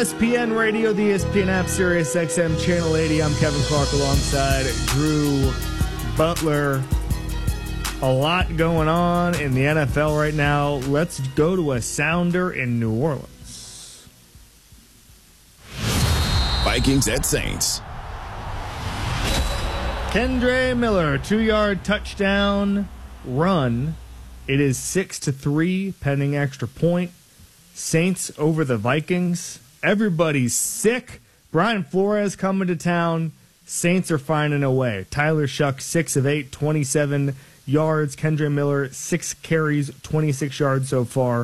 ESPN Radio, the ESPN app, Sirius XM, Channel 80. I'm Kevin Clark alongside Drew Butler. A lot going on in the NFL right now. Let's go to a sounder in New Orleans. Vikings at Saints. Kendre Miller, 2-yard touchdown run. It is 6-3 pending extra point. Saints over the Vikings. Everybody's sick. Brian Flores coming to town. Saints are finding a way. Tyler Shuck, 6 of 8, 27 yards. Kendre Miller, 6 carries, 26 yards so far.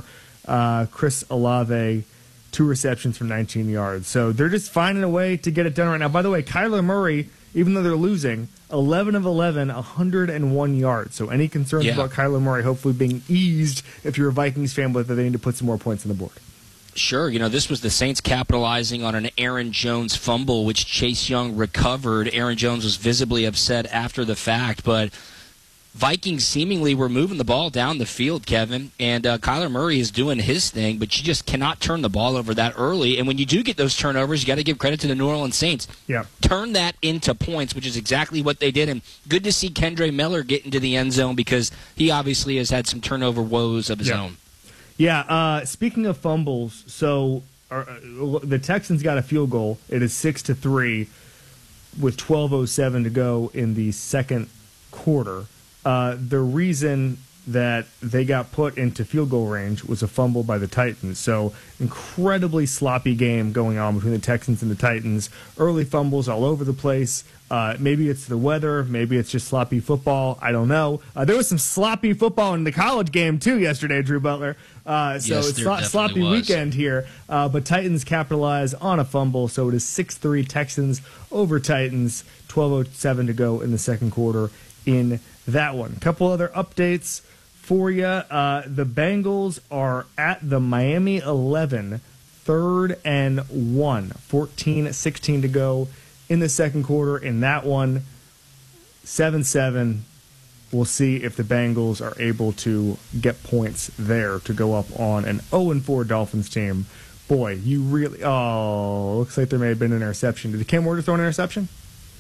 Chris Olave, 2 receptions for 19 yards. So they're just finding a way to get it done right now. By the way, Kyler Murray, even though they're losing, 11 of 11, 101 yards. So any concerns about Kyler Murray hopefully being eased if you're a Vikings fan, whether they need to put some more points on the board. Sure. This was the Saints capitalizing on an Aaron Jones fumble, which Chase Young recovered. Aaron Jones was visibly upset after the fact, but Vikings seemingly were moving the ball down the field, Kevin, and Kyler Murray is doing his thing, but you just cannot turn the ball over that early. And when you do get those turnovers, you got to give credit to the New Orleans Saints. Yeah. Turn that into points, which is exactly what they did. And good to see Kendre Miller get into the end zone because he obviously has had some turnover woes of his own. Yeah, speaking of fumbles, so the Texans got a field goal. It is 6-3 with 12:07 to go in the second quarter. The reason that they got put into field goal range was a fumble by the Titans. So incredibly sloppy game going on between the Texans and the Titans. Early fumbles all over the place. Maybe it's the weather. Maybe it's just sloppy football. I don't know. There was some sloppy football in the college game, too, yesterday, Drew Butler. So it's sloppy weekend here. But Titans capitalize on a fumble. So it is 6-3 Texans over Titans. 12:07 to go in the second quarter in that one. A couple other updates for you. The Bengals are at the Miami 11, 3rd and 1. 14-16 to go in the second quarter in that one. 7-7. We'll see if the Bengals are able to get points there to go up on an 0-4 Dolphins team. Boy, you really... Oh, looks like there may have been an interception. Did Cam Ward throw an interception?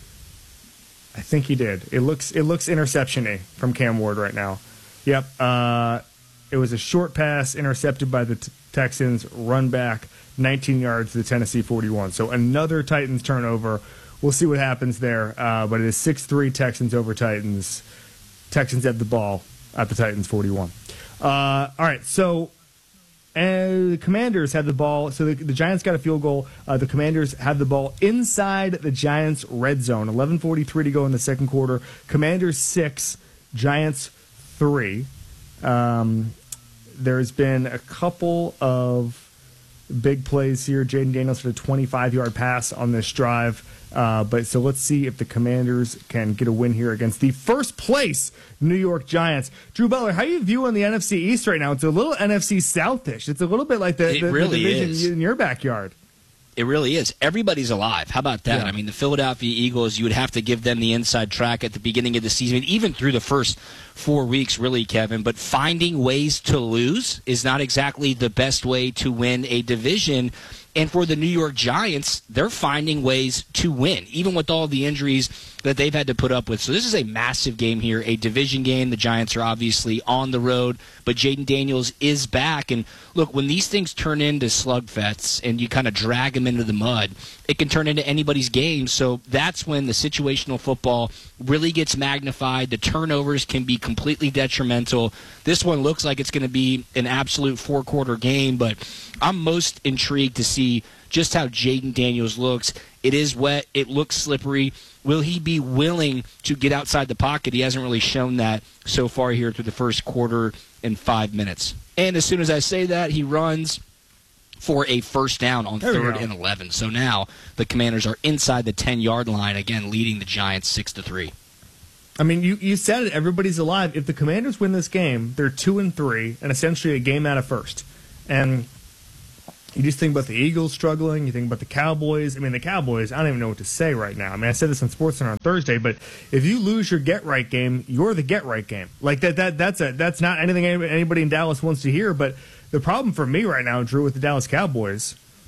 I think he did. It looks interception-y from Cam Ward right now. Yep. It was a short pass intercepted by the Texans, run back 19 yards to the Tennessee 41. So another Titans turnover. We'll see what happens there. But it is 6-3 Texans over Titans. Texans have the ball at the Titans 41. All right, so the Commanders had the ball. So the Giants got a field goal. The Commanders had the ball inside the Giants' red zone. 11:43 to go in the second quarter. Commanders 6, Giants 3. There's been a couple of big plays here. Jaden Daniels had a 25-yard pass on this drive. So let's see if the Commanders can get a win here against the first place New York Giants. Drew Butler, how are you viewing the NFC East right now? It's a little NFC Southish. It's a little bit like the division in your backyard. It really is. Everybody's alive. How about that? Yeah. I mean, the Philadelphia Eagles, you would have to give them the inside track at the beginning of the season, even through the first 4 weeks, really, Kevin. But finding ways to lose is not exactly the best way to win a division. And for the New York Giants, they're finding ways to win, even with all the injuries that they've had to put up with. So this is a massive game here, a division game. The Giants are obviously on the road, but Jaden Daniels is back. And look, when these things turn into slugfests and you kind of drag them into the mud, it can turn into anybody's game. So that's when the situational football really gets magnified. The turnovers can be completely detrimental. This one looks like it's going to be an absolute 4-quarter game, but I'm most intrigued to see just how Jaden Daniels looks. It is wet. It looks slippery. Will he be willing to get outside the pocket? He hasn't really shown that so far here through the first quarter and 5 minutes. And as soon as I say that, he runs for a first down on 3rd and 11. So now the Commanders are inside the 10-yard line, again leading the Giants 6-3. I mean, you said it. Everybody's alive. If the Commanders win this game, they're 2-3 and essentially a game out of first. And you just think about the Eagles struggling. You think about the Cowboys. I mean, the Cowboys, I don't even know what to say right now. I mean, I said this on SportsCenter on Thursday, but if you lose your get-right game, you're the get-right game. Like, that's not anything anybody in Dallas wants to hear. But the problem for me right now, Drew, with the Dallas Cowboys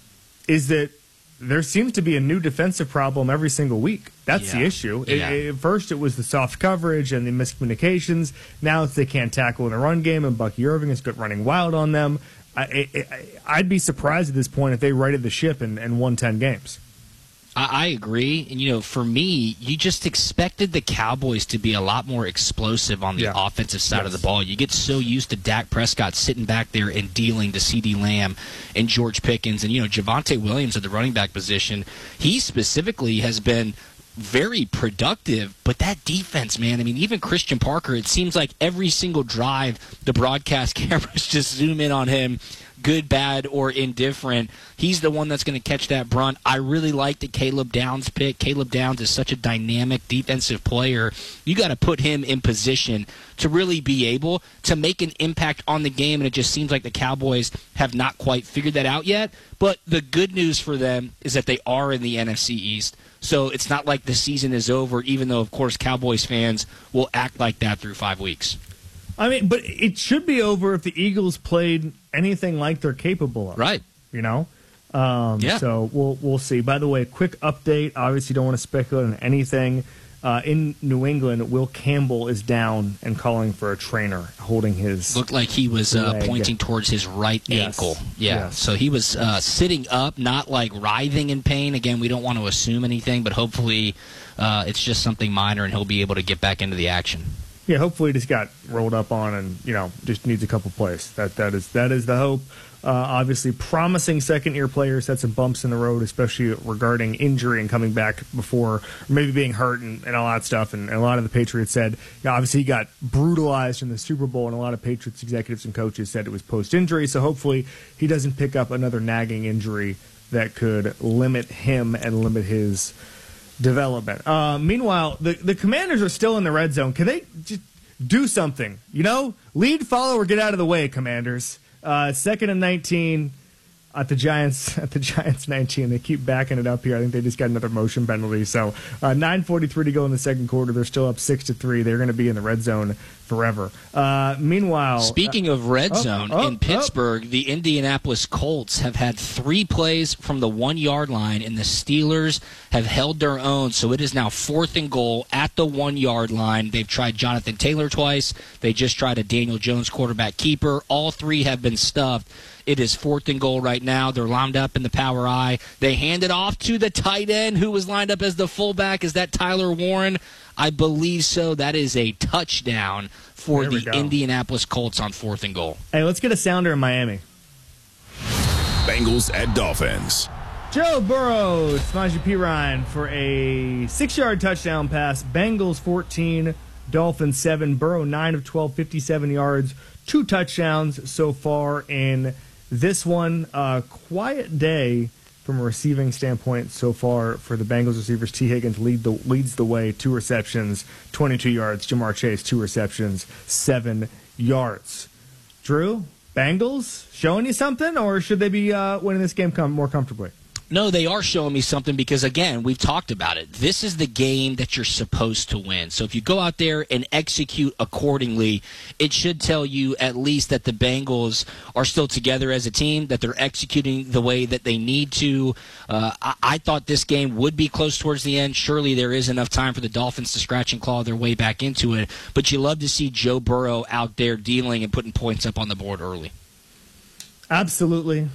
is that there seems to be a new defensive problem every single week. That's the issue. At first, it was the soft coverage and the miscommunications. Now it's they can't tackle in the run game, and Bucky Irving is running wild on them. I'd be surprised at this point if they righted the ship and won 10 games. I agree. And, for me, you just expected the Cowboys to be a lot more explosive on the offensive side of the ball. You get so used to Dak Prescott sitting back there and dealing to CeeDee Lamb and George Pickens. And, Javonte Williams at the running back position, he specifically has been very productive, but that defense, man, even Christian Parker, it seems like every single drive the broadcast cameras just zoom in on him, good, bad, or indifferent. He's the one that's going to catch that brunt. I really like the Caleb Downs pick. Caleb Downs is such a dynamic defensive player. You got to put him in position to really be able to make an impact on the game, and it just seems like the Cowboys have not quite figured that out yet. But the good news for them is that they are in the NFC East, so it's not like the season is over, even though, of course, Cowboys fans will act like that through 5 weeks. But it should be over if the Eagles played anything like they're capable of. Right. So we'll see. By the way, quick update. Obviously, don't want to speculate on anything. In New England, Will Campbell is down and calling for a trainer, holding his looked like he was pointing towards his right ankle. Yes. So he was sitting up, not like writhing in pain. Again, we don't want to assume anything, but hopefully it's just something minor and he'll be able to get back into the action. Yeah, hopefully he just got rolled up on and, just needs a couple plays. That is the hope. Obviously, promising second-year players had some bumps in the road, especially regarding injury and coming back before, or maybe being hurt and all that stuff. And a lot of the Patriots said, obviously he got brutalized in the Super Bowl, and a lot of Patriots executives and coaches said it was post-injury. So hopefully he doesn't pick up another nagging injury that could limit him and limit his development. Meanwhile, the Commanders are still in the red zone. Can they just do something? Lead, follow, or get out of the way, Commanders. 2nd and 19 at the Giants 19. They keep backing it up here. I think they just got another motion penalty. So 9:43 to go in the second quarter. They're still up 6-3. They're going to be in the red zone forever. Meanwhile, speaking of red zone in Pittsburgh, the Indianapolis Colts have had 3 plays from the 1-yard line, and the Steelers have held their own. So it is now 4th and goal at the 1-yard line. They've tried Jonathan Taylor twice. They just tried a Daniel Jones quarterback keeper. All 3 have been stuffed. It is 4th and goal right now. They're lined up in the power I. They hand it off to the tight end who was lined up as the fullback. Is that Tyler Warren? I believe so. That is a touchdown for the Indianapolis Colts on 4th and goal. Hey, let's get a sounder in Miami. Bengals at Dolphins. Joe Burrow, Samaje Perine for a 6-yard touchdown pass. Bengals 14, Dolphins 7. Burrow 9 of 12, 57 yards, 2 touchdowns so far in this one. Quiet day from a receiving standpoint so far for the Bengals receivers. T. Higgins leads the way, 2 receptions, 22 yards. Jamar Chase, 2 receptions, 7 yards. Drew, Bengals showing you something, or should they be winning this game more comfortably? No, they are showing me something because, again, we've talked about it. This is the game that you're supposed to win. So if you go out there and execute accordingly, it should tell you at least that the Bengals are still together as a team, that they're executing the way that they need to. I thought this game would be close towards the end. Surely there is enough time for the Dolphins to scratch and claw their way back into it. But you love to see Joe Burrow out there dealing and putting points up on the board early. Absolutely.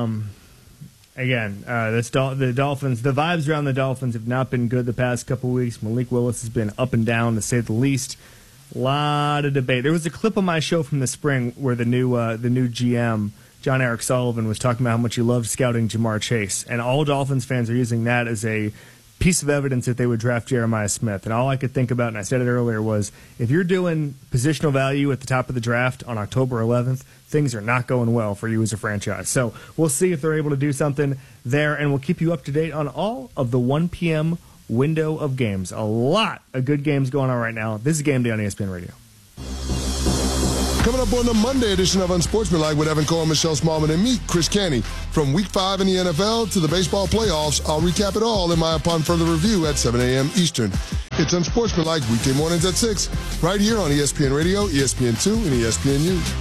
Again, the Dolphins, the vibes around the Dolphins have not been good the past couple weeks. Malik Willis has been up and down, to say the least. A lot of debate. There was a clip on my show from the spring where the new GM, John Eric Sullivan, was talking about how much he loved scouting Jamar Chase. And all Dolphins fans are using that as a piece of evidence that they would draft Jeremiah Smith. And all I could think about, and I said it earlier, was if you're doing positional value at the top of the draft on October 11th, things are not going well for you as a franchise. So we'll see if they're able to do something there, and we'll keep you up to date on all of the 1 p.m. window of games. A lot of good games going on right now. This is Game Day on ESPN Radio. Coming up on the Monday edition of Unsportsmanlike with Evan Cohen, Michelle Smallman, and me, Chris Canty. From Week 5 in the NFL to the baseball playoffs, I'll recap it all in my Upon Further Review at 7 a.m. Eastern. It's Unsportsmanlike weekday mornings at 6, right here on ESPN Radio, ESPN2, and ESPNU.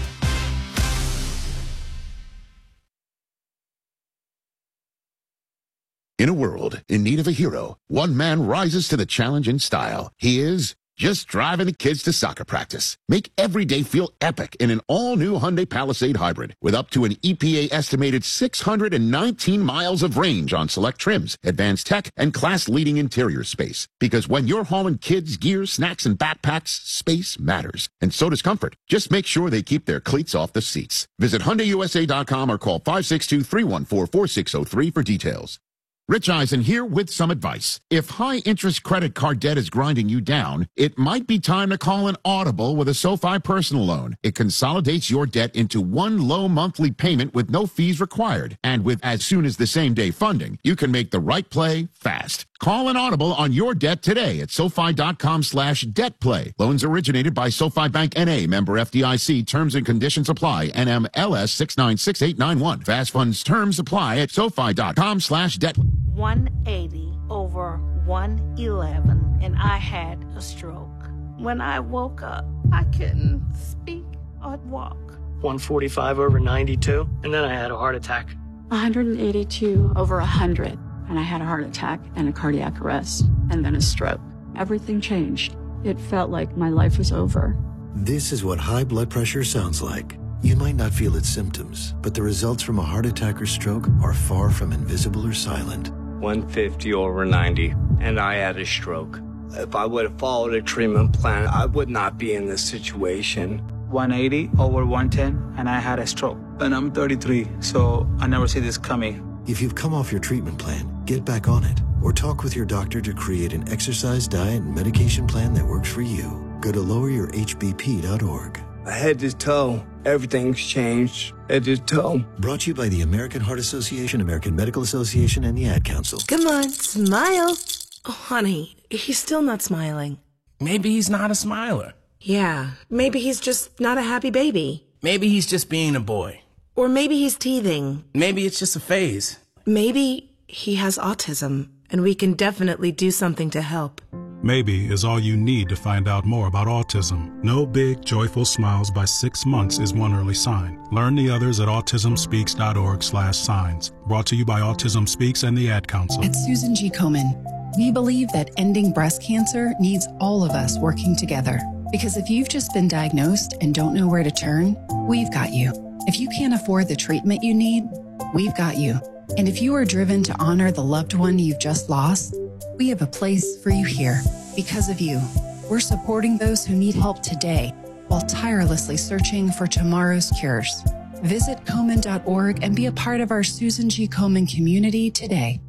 In a world in need of a hero, one man rises to the challenge in style. He is just driving the kids to soccer practice. Make every day feel epic in an all-new Hyundai Palisade Hybrid with up to an EPA-estimated 619 miles of range on select trims, advanced tech, and class-leading interior space. Because when you're hauling kids, gear, snacks, and backpacks, space matters. And so does comfort. Just make sure they keep their cleats off the seats. Visit HyundaiUSA.com or call 562-314-4603 for details. Rich Eisen here with some advice. If high-interest credit card debt is grinding you down, it might be time to call an audible with a SoFi personal loan. It consolidates your debt into one low monthly payment with no fees required. And with as soon as the same-day funding, you can make the right play fast. Call an audible on your debt today at SoFi.com/debtplay. Loans originated by SoFi Bank N.A., member FDIC. Terms and conditions apply. NMLS 696891. Fast funds terms apply at SoFi.com/debt. 180 over 111, and I had a stroke. When I woke up, I couldn't speak or walk. 145 over 92, and then I had a heart attack. 182 over 100, and I had a heart attack and a cardiac arrest, and then a stroke. Everything changed. It felt like my life was over. This is what high blood pressure sounds like. You might not feel its symptoms, but the results from a heart attack or stroke are far from invisible or silent. 150 over 90, and I had a stroke. If I would have followed a treatment plan, I would not be in this situation. 180 over 110, and I had a stroke. And I'm 33, so I never see this coming. If you've come off your treatment plan, get back on it, or talk with your doctor to create an exercise, diet, and medication plan that works for you. Go to loweryourhbp.org. Head to toe, everything's changed. Head to toe. Brought to you by the American Heart Association, American Medical Association, and the Ad Council. Come on, smile. Oh, honey, he's still not smiling. Maybe he's not a smiler. Yeah, maybe he's just not a happy baby. Maybe he's just being a boy. Or maybe he's teething. Maybe it's just a phase. Maybe he has autism, and we can definitely do something to help. Maybe is all you need to find out more about autism. No big, joyful smiles by 6 months is one early sign. Learn the others at autismspeaks.org/signs. Brought to you by Autism Speaks and the Ad Council. At Susan G. Komen, we believe that ending breast cancer needs all of us working together. Because if you've just been diagnosed and don't know where to turn, we've got you. If you can't afford the treatment you need, we've got you. And if you are driven to honor the loved one you've just lost, we have a place for you here. Because of you, we're supporting those who need help today while tirelessly searching for tomorrow's cures. Visit Komen.org and be a part of our Susan G. Komen community today.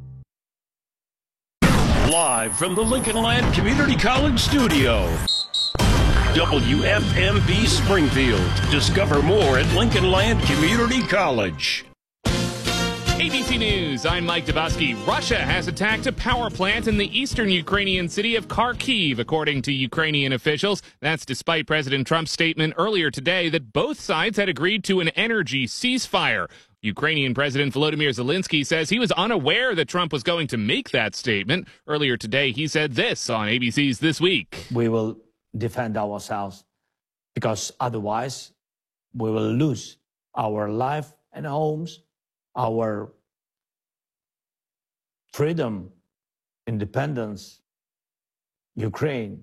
Live from the Lincoln Land Community College studio. WFMB Springfield. Discover more at Lincoln Land Community College. ABC News, I'm Mike Dabowski. Russia has attacked a power plant in the eastern Ukrainian city of Kharkiv, according to Ukrainian officials. That's despite President Trump's statement earlier today that both sides had agreed to an energy ceasefire. Ukrainian President Volodymyr Zelensky says he was unaware that Trump was going to make that statement. Earlier today, he said this on ABC's This Week. We will defend ourselves because otherwise we will lose our life and homes, our freedom, independence, Ukraine.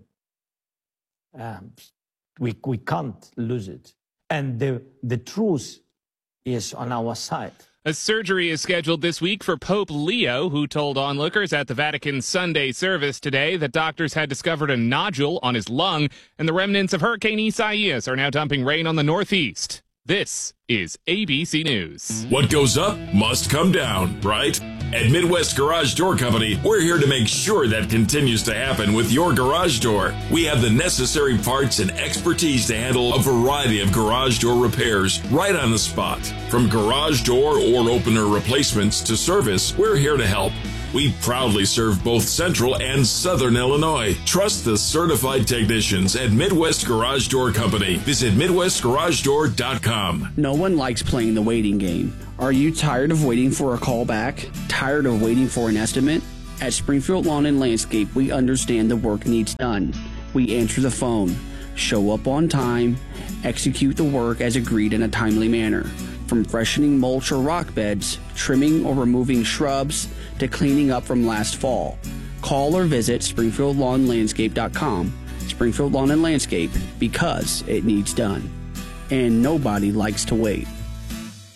We can't lose it. And the truth is on our side. A surgery is scheduled this week for Pope Leo, who told onlookers at the Vatican Sunday service today that doctors had discovered a nodule on his lung, and the remnants of Hurricane Isaias are now dumping rain on the Northeast. This is ABC News. What goes up must come down, right? At Midwest Garage Door Company, we're here to make sure that continues to happen with your garage door. We have the necessary parts and expertise to handle a variety of garage door repairs right on the spot. From garage door or opener replacements to service, we're here to help. We proudly serve both Central and Southern Illinois. Trust the certified technicians at Midwest Garage Door Company. Visit MidwestGarageDoor.com. No one likes playing the waiting game. Are you tired of waiting for a call back? Tired of waiting for an estimate? At Springfield Lawn and Landscape, we understand the work needs done. We answer the phone, show up on time, execute the work as agreed in a timely manner. From freshening mulch or rock beds, trimming or removing shrubs, to cleaning up from last fall. Call or visit SpringfieldLawnLandscape.com. Springfield Lawn and Landscape, because it needs done. And nobody likes to wait.